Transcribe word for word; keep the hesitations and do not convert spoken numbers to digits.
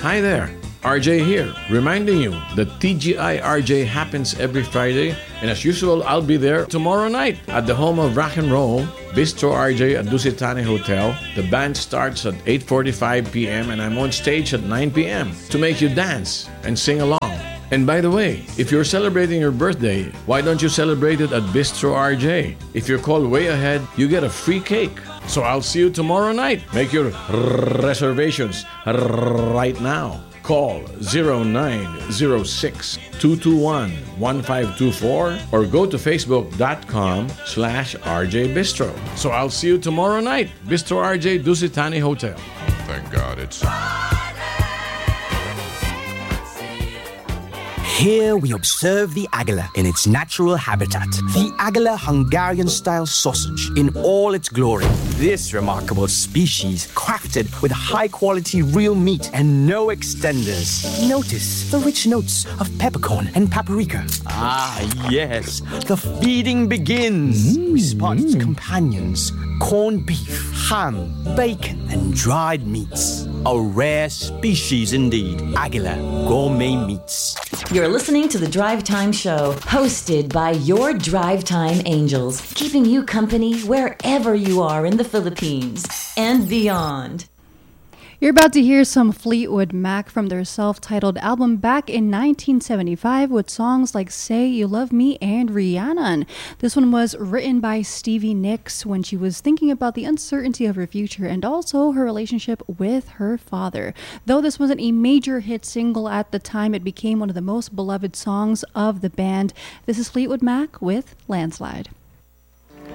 Hi there, R J here, reminding you that T G I R J happens every Friday, and as usual, I'll be there tomorrow night at the home of rock and roll, Bistro R J at Dusitani Hotel. The band starts at eight forty-five p.m. and I'm on stage at nine p.m. to make you dance and sing along. And by the way, if you're celebrating your birthday, why don't you celebrate it at Bistro R J? If you're called way ahead, you get a free cake. So I'll see you tomorrow night. Make your reservations right now. Call zero nine zero six, two two one, one five two four or go to facebook.com slash RJ Bistro. So I'll see you tomorrow night. Bistro R J, Dusitani Hotel. Thank God it's... Here we observe the agala in its natural habitat. The agala Hungarian-style sausage in all its glory. This remarkable species, crafted with high-quality real meat and no extenders. Notice the rich notes of peppercorn and paprika. Ah, yes, the feeding begins. Mm. We spot its companions, corned beef, ham, bacon, and dried meats. A rare species indeed. Agala Gourmet Meats. You're listening to the Drive Time Show, hosted by your Drive Time Angels, keeping you company wherever you are in the Philippines and beyond. You're about to hear some Fleetwood Mac from their self-titled album back in nineteen seventy-five with songs like Say You Love Me and Rhiannon. This one was written by Stevie Nicks when she was thinking about the uncertainty of her future and also her relationship with her father. Though this wasn't a major hit single at the time, it became one of the most beloved songs of the band. This is Fleetwood Mac with Landslide.